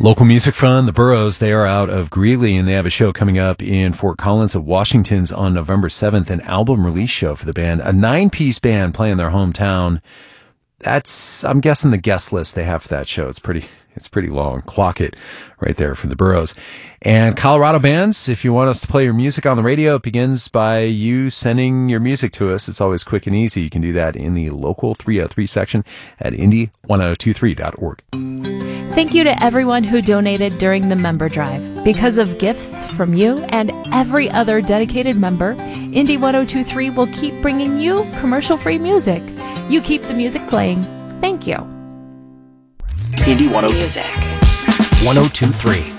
Local music from the Burros. They are out of Greeley, and they have a show coming up in Fort Collins at Washington's on November 7th, an album release show for the band, a 9-piece band playing their hometown. I'm guessing the guest list they have for that show. It's pretty long. Clock it right there for the Burros. And Colorado bands, if you want us to play your music on the radio, it begins by you sending your music to us. It's always quick and easy. You can do that in the local 303 section at indy1023.org. Thank you to everyone who donated during the member drive. Because of gifts from you and every other dedicated member, Indy 1023 will keep bringing you commercial-free music. You keep the music playing. Thank you. Indy 1023.